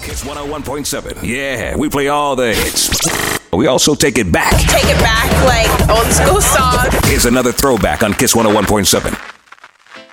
Kiss 101.7. Yeah, we play all the hits. We also take it back. Take it back like old school song. Here's another throwback on Kiss 101.7.